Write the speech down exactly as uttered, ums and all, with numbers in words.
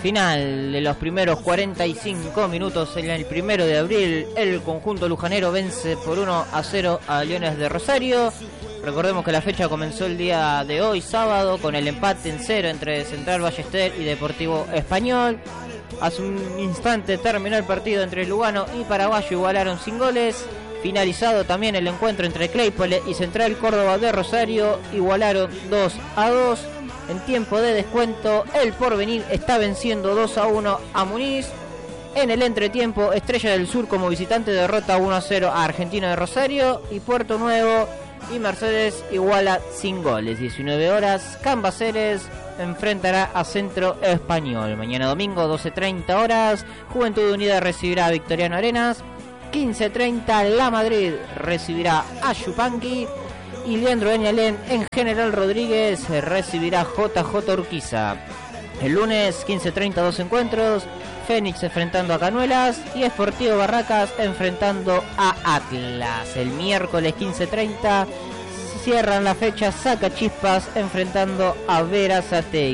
final de los primeros cuarenta y cinco minutos en el primero de abril, el conjunto lujanero vence por uno a cero a Leones de Rosario. Recordemos que la fecha comenzó el día de hoy, sábado, con el empate en cero entre Central Ballester y Deportivo Español. Hace un instante terminó el partido entre Lugano y Paraguayo, igualaron sin goles. Finalizado también el encuentro entre Claypole y Central Córdoba de Rosario, igualaron dos a dos. En tiempo de descuento, el Porvenir está venciendo dos a uno a Muniz. En el entretiempo, Estrella del Sur como visitante derrota uno a cero a Argentino de Rosario. Y Puerto Nuevo y Mercedes iguala sin goles. diecinueve horas, Cambaceres enfrentará a Centro Español. Mañana domingo, doce treinta horas, Juventud Unida recibirá a Victoriano Arenas. quince treinta, La Madrid recibirá a Yupanqui. Y Leandro Eñalén en General Rodríguez recibirá J J Urquiza. El lunes, quince treinta, dos encuentros. Fénix enfrentando a Canuelas y Sportivo Barracas enfrentando a Atlas. El miércoles, quince treinta, cierran la fecha Sacachispas enfrentando a Verazategui.